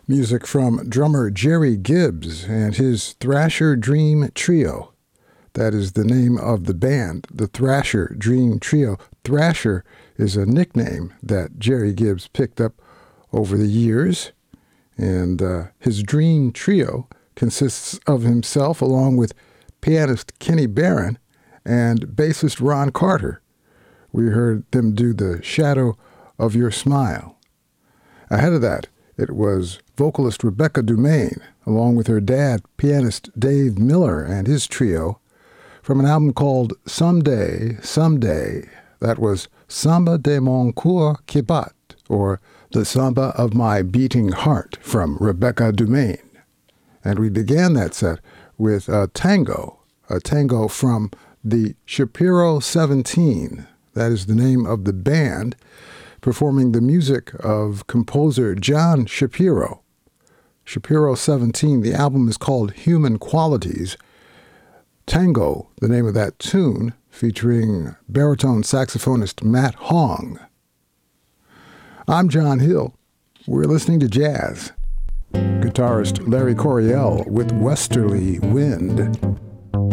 Music from drummer Jerry Gibbs and his Thrasher Dream Trio. That is the name of the band, the Thrasher Dream Trio. Thrasher is a nickname that Jerry Gibbs picked up over the years, and his Dream Trio consists of himself along with pianist Kenny Barron and bassist Ron Carter. We heard them do The Shadow of Your Smile. Ahead of that, it was vocalist Rebecca Dumaine, along with her dad, pianist Dave Miller and his trio, from an album called Someday, Someday. That was Samba de mon cœur qui bat, or The Samba of My Beating Heart, from Rebecca Dumaine. And we began that set with a tango from the Shapiro 17. That is the name of the band, performing the music of composer John Shapiro. Shapiro 17, the album is called Human Qualities. Tango, the name of that tune, featuring baritone saxophonist Matt Hong. I'm John Hill. We're listening to jazz. Guitarist Larry Coryell with Westerly Wind.